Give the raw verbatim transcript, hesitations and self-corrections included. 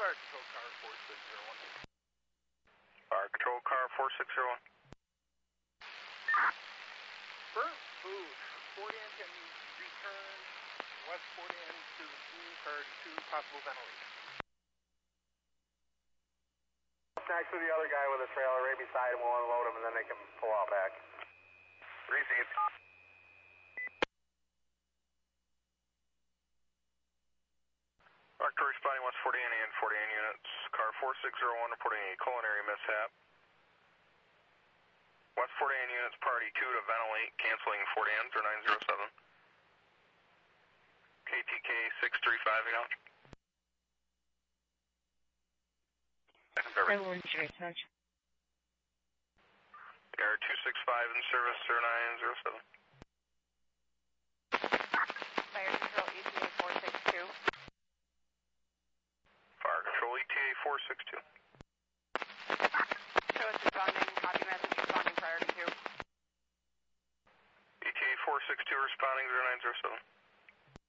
Fire Control Car four six zero one. Fire Control Car four six zero one. Burnt food. Fort Ann can return West Fort Ann to the scene for two possible ventilation. Next to the other guy with a trailer right beside him, we'll unload him and then they can pull out back. Received. Vector responding West Fort Ann and Fort Ann units. Car four six zero one reporting a culinary mishap. West Fort Ann units party two to ventilate, canceling Fort Ann zero nine zero seven. K T K six three five, acknowledge. Everyone's right, touch. Air two six five in service zero nine zero seven. Fire Control E T A four six two. Fire Control E T A four six two. Show us responding, copy message responding prior to two. E T A four six two responding zero nine zero seven.